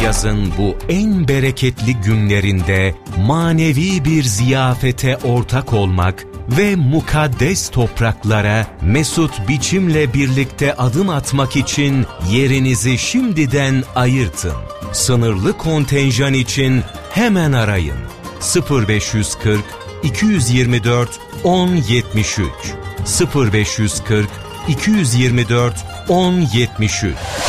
Yazın bu en bereketli günlerinde manevi bir ziyafete ortak olmak ve mukaddes topraklara mesut biçimle birlikte adım atmak için yerinizi şimdiden ayırtın. Sınırlı kontenjan için hemen arayın. 0540 224 1073 0540 224 1073